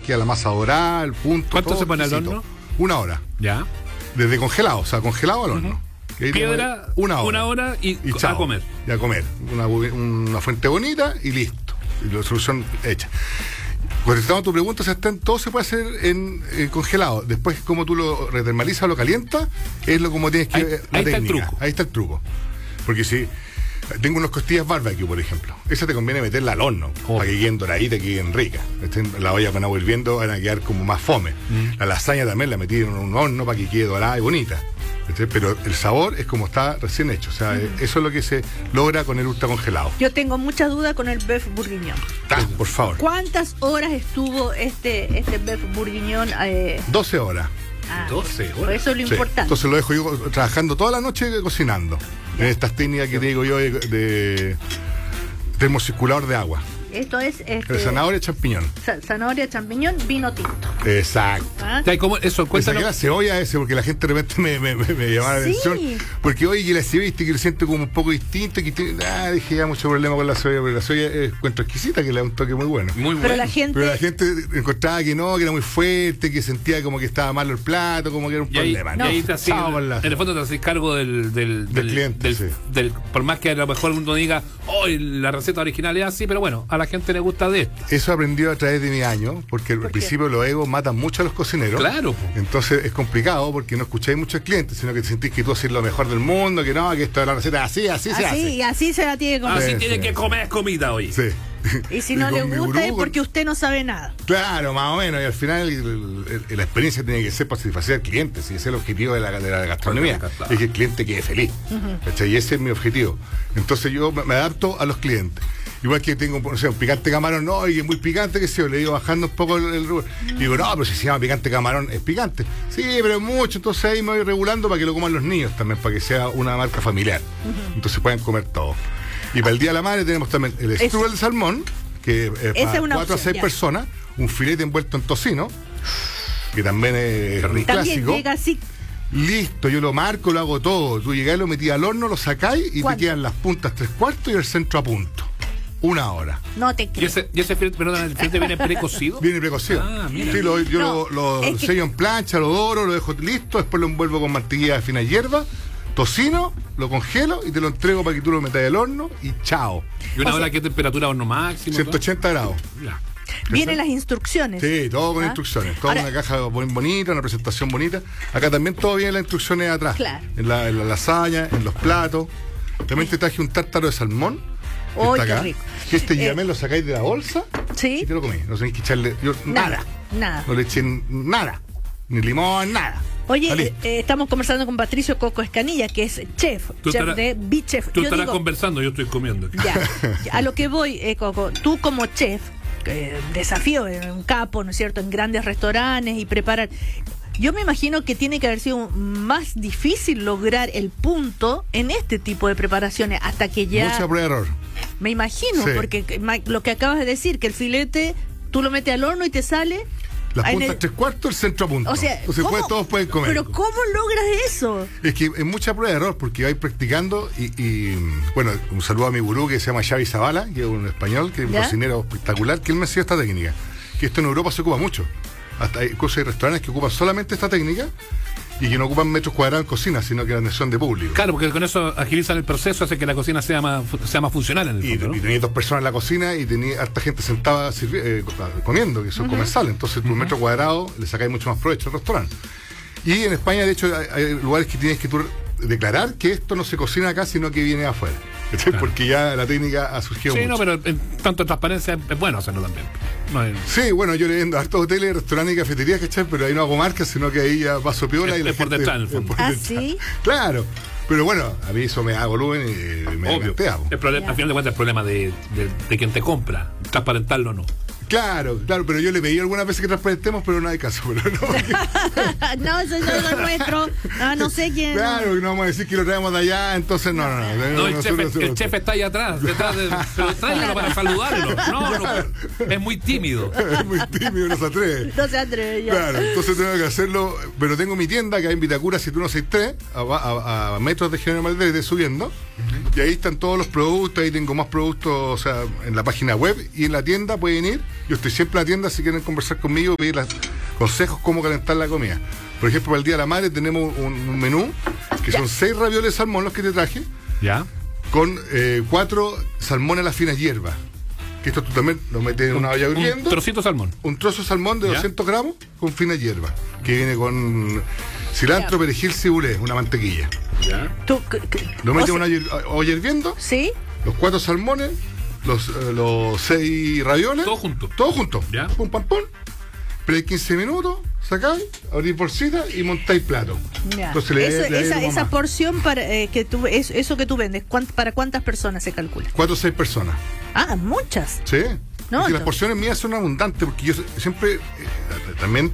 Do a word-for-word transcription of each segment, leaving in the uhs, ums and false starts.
queda la masa dorada, el punto. ¿Cuánto todo se pone al exquisito. horno? Una hora. Ya. Desde congelado, o sea, congelado al horno. Uh-huh. Piedra, una hora, una hora y, y a comer. Y a comer. Una, una fuente bonita y listo. Y la solución hecha. Contestando a tu pregunta, se está en, todo se puede hacer en eh, congelado. Después, como tú lo retermalizas o lo calientas, es lo como tienes que... Ahí, la ahí técnica. está el truco. Ahí está el truco. Porque si... Tengo unas costillas barbecue, por ejemplo. Esa te conviene meterla al horno, oh. para que queden doraditas, que queden ricas. La olla con agua hirviendo van a quedar como más fome. Mm. La lasaña también la metí en un horno para que quede dorada y bonita. Pero el sabor es como está recién hecho. O sea, mm. eso es lo que se logra con el ultracongelado. Yo tengo mucha duda con el beef bourguignon. Ah, por favor. ¿Cuántas horas estuvo este, este beef bourguignon? Eh... doce horas. Ah, doce horas. Pues eso es lo sí. importante. Entonces lo dejo yo trabajando toda la noche cocinando. Ya. En estas técnicas que te digo yo de, de termocirculador de agua. Esto es... Este, de zanahoria y champiñón. Zanahoria, champiñón, vino tinto. Exacto. ¿Ah? ¿Cómo eso? Cuéntanos. La cebolla ese, porque la gente de repente me, me, me, me llama la sí. atención. Porque oye, que la cebolla, viste, que lo siento como un poco distinto. Que tiene, ah, dije, ya mucho problema con la cebolla, pero la cebolla es encuentro exquisita, que le da un toque muy bueno. Muy bueno. Pero la gente... Pero la gente encontraba que no, que era muy fuerte, que sentía como que estaba malo el plato, como que era un y ahí, problema. Y no, ahí te así, la... en el fondo te haces cargo del, del, del, del cliente. Del, sí. del, por más que a lo mejor uno diga, oh, la receta original es así, pero bueno, a la gente le gusta de esto. Eso aprendió a través de mi año, porque al principio los egos matan mucho a los cocineros. Claro. Entonces es complicado porque no escucháis muchos clientes, sino que te sentís que tú haces lo mejor del mundo, que no, que esto es la receta así, así, así se hace. Así, así se la tiene que comer. Así sí, tiene sí. que comer comida hoy. Sí. Y si no y le gusta gurú, es porque usted no sabe nada. Claro, más o menos. Y al final el, el, la experiencia tiene que ser para satisfacer al cliente. Si ese es el objetivo de la, de la gastronomía. Claro. Es que el cliente quede feliz. Uh-huh. Y ese es mi objetivo. Entonces yo me adapto a los clientes. Igual que tengo, no sé, un picante camarón, no, y es muy picante, que sé yo, le digo bajando un poco el, el y digo, no, pero si se llama picante camarón, es picante. Sí, pero es mucho, entonces ahí me voy regulando para que lo coman los niños también, para que sea una marca familiar. Uh-huh. Entonces puedan comer todo. Y para el Día de la Madre tenemos también el strudel de salmón, que es para es cuatro a seis ya. personas, un filete envuelto en tocino, que también es también clásico. Llega así. Listo, yo lo marco, lo hago todo. Tú llegás, lo metí al horno, lo sacáis y ¿cuánto? Te quedan las puntas tres cuartos y el centro a punto. Una hora. No te creo. ¿Y ese, y ese filete, perdón, el filete viene precocido? Viene precocido. Ah, mira. Sí, lo, yo no, lo, lo sello que... en plancha, lo doro, lo dejo listo, después lo envuelvo con mantequilla de fina hierba, tocino, lo congelo y te lo entrego para que tú lo metas al horno y chao. ¿Y una o hora sea, qué temperatura horno máximo? ciento ochenta grados. Ya. Vienen las instrucciones. Sí, todo con ¿Ah? instrucciones. Toda una caja bonita, una presentación bonita. Acá también todo viene las instrucciones atrás. Claro. En la, en la lasaña, en los platos. También te traje un tártaro de salmón. ¡Oh, qué rico! Que este eh, yamel lo sacáis de la bolsa ¿sí? y te lo comí. No tenéis que echarle yo, nada. Nada. No le eché nada. Ni limón, nada. Oye, eh, eh, estamos conversando con Patricio Coco Escanilla, que es chef, chef estará, de B-Chef. Tú yo estarás digo, conversando, yo estoy comiendo. Ya, a lo que voy, eh, Coco, tú como chef, eh, desafío en un capo, ¿no es cierto?, en grandes restaurantes y preparar... Yo me imagino que tiene que haber sido más difícil lograr el punto en este tipo de preparaciones hasta que ya... Mucha prueba de error. Me imagino, sí. Porque lo que acabas de decir, que el filete tú lo metes al horno y te sale... Las puntas el... tres cuartos, el centro a punto. O sea, Entonces puede, todos pueden comer. Pero ¿cómo logras eso? Es que es mucha prueba de error porque vais practicando y, y bueno, un saludo a mi gurú que se llama Xavi Zavala, que es un español, que es un ¿ya? cocinero espectacular, que él me enseñó esta técnica. Que esto en Europa se ocupa mucho. Hasta hay cosas y restaurantes que ocupan solamente esta técnica y que no ocupan metros cuadrados en cocina, sino que son de público. Claro, porque con eso agilizan el proceso, hace que la cocina sea más sea más funcional en el y, fondo, ¿no? Y tenía dos personas en la cocina y tenía harta gente sentada eh, comiendo, que son uh-huh. comensales. Entonces, tu uh-huh. metro cuadrado le sacáis mucho más provecho al restaurante. Y en España, de hecho, hay, hay lugares que tienes que tú declarar que esto no se cocina acá, sino que viene afuera. Claro. Porque ya la técnica ha surgido sí, mucho. no, pero en tanto transparencia es bueno hacerlo también. No hay... Sí, bueno, yo le vendo a hartos hoteles, restaurantes y cafeterías, ¿cachai? Pero ahí no hago marcas, sino que ahí ya paso piola es, y la es por gente, detrás, en el fondo. ¿Ah, sí? Claro. Pero bueno, a mí eso me da volumen y me plantea. El problema, al final de cuentas, el problema de, de, de quien te compra, transparentarlo o no. Claro, claro, pero yo le pedí algunas veces que transparentemos, pero no hay caso. Pero no, que... no, eso no es nuestro. Ah, no sé quién. Claro, no vamos a decir que lo traemos de allá, entonces no, no, no. No, el, chef, el chef está ahí atrás, detrás de, pero tráigalo para saludarlo. No, no, es muy tímido. Es muy tímido, no se atreve. No se atreve, ya. Claro, entonces tengo que hacerlo, pero tengo mi tienda que hay en Vitacura siete uno seis tres, a, a, a metros de General Malverde subiendo, uh-huh. Y ahí están todos los productos, ahí tengo más productos, o sea, en la página web y en la tienda pueden ir. Yo estoy siempre en la tienda si quieren conversar conmigo, pedir las, consejos cómo calentar la comida. Por ejemplo, para el Día de la Madre tenemos un, un menú que ya. son seis ravioles de salmón los que te traje, ya con eh, cuatro salmones a las finas hierbas. Que esto tú también lo metes en una olla hirviendo. Un trocito de salmón. Un trozo de salmón de ¿Ya? doscientos gramos con finas hierbas, que viene con cilantro, ya. perejil, cibulé, una mantequilla. ¿Ya? ¿Tú, lo metes en una olla hirviendo. Sí. Los cuatro salmones, los, eh, los seis ravioles. Todo junto. Todo junto. ¿Ya? Pum, pam, pum. Esperáis quince minutos, sacáis, abrís bolsita y montáis plato. Ya. Entonces le, eso, le esa, esa porción para eh, que tú, eso, eso que tú vendes, ¿cuánt, ¿para cuántas personas se calcula? Cuatro o seis personas. Ah, muchas. Sí. No, y las porciones mías son abundantes porque yo siempre eh, también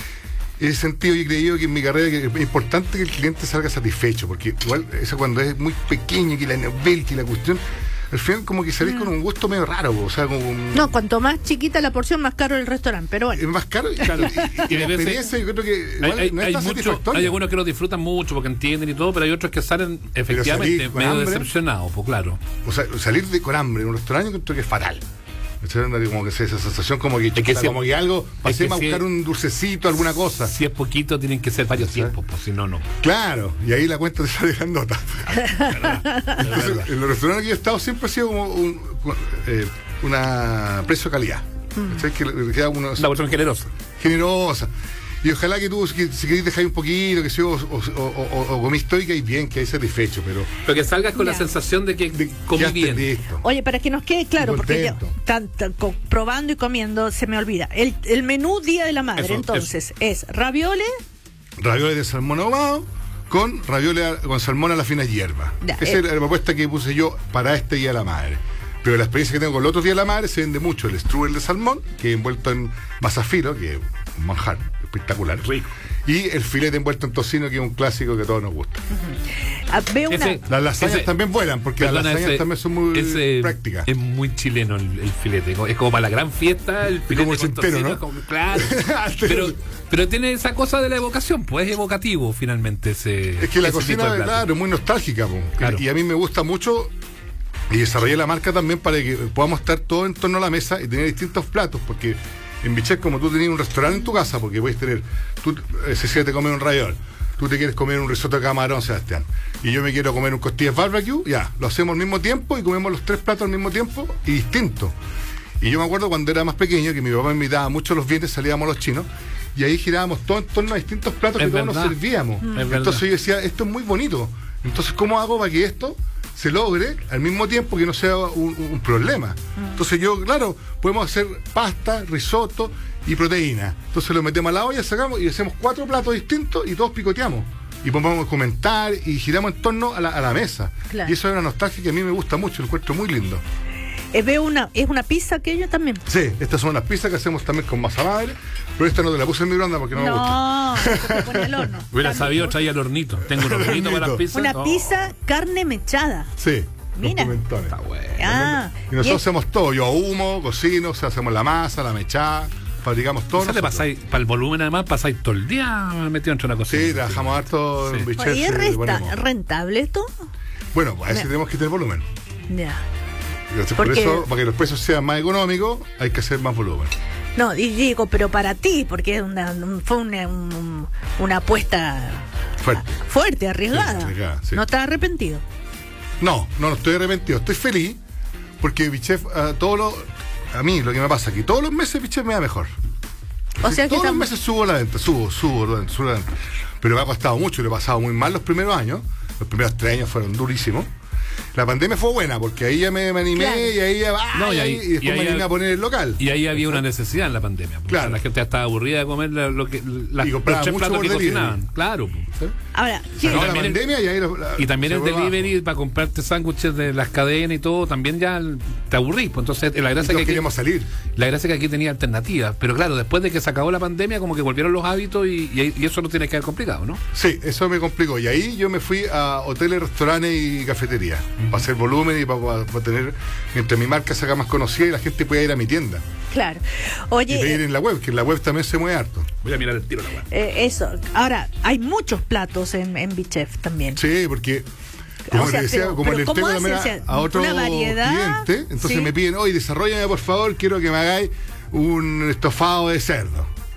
he sentido y he creído que en mi carrera que es importante que el cliente salga satisfecho, porque igual eso cuando es muy pequeño, que la novelty, la cuestión, al final como que salís mm. con un gusto medio raro, o sea, como un... No, cuanto más chiquita la porción, más caro el restaurante, pero bueno. Es más caro, claro, y, y, y la experiencia yo creo que igual hay, no hay, es tan mucho, satisfactoria. hay algunos que lo disfrutan mucho porque entienden y todo, pero hay otros que salen efectivamente medio hambre, decepcionados, pues claro. O sea, salir de con hambre en un restaurante yo creo que es fatal. Como que esa sensación como que, es que, como si, que algo pasemos a si buscar es, un dulcecito, alguna cosa. Si es poquito tienen que ser varios tiempos, pues si no, no. Claro, y ahí la cuenta te sale grandota. Entonces, en los restaurantes que yo he estado siempre ha sido como un, eh, una precio-calidad. Mm. ¿Sabes? Que le queda uno, una porción generosa. Generosa. Y ojalá que tú, que, si querés dejar un poquito, que si o, o, o, o, o comís todo y que hay bien, que hay satisfecho, pero... Pero que salgas con ya. la sensación de que de, comí bien. Listo. Oye, para que nos quede claro, porque yo, tan, tan, probando y comiendo, se me olvida. El, el menú Día de la Madre, eso, entonces, eso. es ravioles... Ravioles de salmón ahumado con ravioles con salmón a la fina hierba. Ya, Esa eh. es la propuesta que puse yo para este Día de la Madre. Pero la experiencia que tengo con los otros Días de la Madre se vende mucho el strudel de salmón, que es envuelto en mazafilo, que es un manjar espectacular. Rico. Y el filete envuelto en tocino, que es un clásico que a todos nos gusta. Uh-huh. ah, veo una... ese, las lasañas ese, también vuelan, porque perdona, las lasañas ese, también son muy ese, prácticas. Es muy chileno el, el filete. Es como para la gran fiesta, el filete como el con entero, tocino, ¿no? Como, claro. pero, pero tiene esa cosa de la evocación, pues es evocativo finalmente ese. Es que la ese cocina, claro, es muy nostálgica, pues. Claro. Y a mí me gusta mucho. Y desarrollé la marca también para que podamos estar todos en torno a la mesa y tener distintos platos, porque en Bichef, como tú tenías un restaurante en tu casa, porque puedes tener, tú eh, si te comes un raviol, tú te quieres comer un risotto de camarón, Sebastián, y yo me quiero comer un costillas barbecue, ya, lo hacemos al mismo tiempo y comemos los tres platos al mismo tiempo y distintos. Y yo me acuerdo cuando era más pequeño, que mi papá me invitaba mucho los viernes, salíamos los chinos, y ahí girábamos todo en torno a distintos platos es que verdad. todos nos servíamos. Mm. Entonces verdad. yo decía, esto es muy bonito. Entonces, ¿cómo hago para que esto se logre al mismo tiempo que no sea un, un problema? Mm. Entonces yo, claro, podemos hacer pasta, risotto y proteína. Entonces lo metemos a la olla, sacamos y hacemos cuatro platos distintos y todos picoteamos. Y podemos comentar y giramos en torno a la, a la mesa. Claro. Y eso es una nostalgia que a mí me gusta mucho, lo encuentro muy lindo. Eh, veo una, ¿es una pizza aquello también? Sí, estas son unas pizzas que hacemos también con masa madre, pero esta no te la puse en mi blanda porque no, no me gusta. No, se pone al horno. Hubiera sabido traer al hornito. Tengo un hornito para las pizzas. Una oh. pizza carne mechada. Sí. Mira. Está bueno. Ah, y nosotros y es... hacemos todo. Yo ahumo, cocino, o sea, hacemos la masa, la mechada, fabricamos todo. Le pasáis, para el volumen además, pasáis todo el día metido entre una cocina. Sí, trabajamos harto sí. en Bichef. ¿Y es resta, rentable esto? Bueno, a eso tenemos que tener volumen. Ya. Por porque... eso, para que los precios sean más económicos, hay que hacer más volumen. No, y digo, pero para ti, porque es una, fue una, un, una apuesta fuerte, fuerte arriesgada. Sí, arriesgada sí. ¿No estás arrepentido? No, no, no estoy arrepentido. Estoy feliz porque Bichef, uh, todo lo, a mí lo que me pasa aquí, todos los meses Bichef me da mejor. O sea, todos que los tam... meses subo la venta, subo, subo, subo la venta. Pero me ha costado mucho, lo he pasado muy mal los primeros años. Los primeros tres años fueron durísimos. La pandemia fue buena porque ahí ya me, me animé claro. y ahí ya va no, y, ahí, y después y ahí, me animé a poner el local. Y ahí había una necesidad en la pandemia. Claro. La gente ya estaba aburrida de comer lo que las y compraba mucho platos que cocinaban. Claro. ¿Sí? Ahora, y, y también, la pandemia, el, y, ahí la, la, y también el delivery bajo. Para comprarte sándwiches de las cadenas y todo, también ya te aburrís. Pues entonces la gracia y que queríamos aquí, salir. La gracia que aquí tenía alternativas. Pero claro, después de que se acabó la pandemia, como que volvieron los hábitos y, y, y eso no tiene que ser complicado, ¿no? Sí, eso me complicó. Y ahí yo me fui a hoteles, restaurantes y cafeterías uh-huh. para hacer volumen y para, para tener, mientras mi marca se haga más conocida y la gente pueda ir a mi tienda. Claro. Oye, y pedir en la web, que en la web también se mueve harto. Voy a mirar el tiro la web. Eh, eso. Ahora, hay muchos platos en, en Bichef también. Sí, porque Como O sea, te decía, pero- como pero le ¿cómo tengo hace? también O sea, a, a otro una variedad, cliente, entonces sí. me piden, oye, desarrollame por favor, quiero que me hagáis un estofado de cerdo.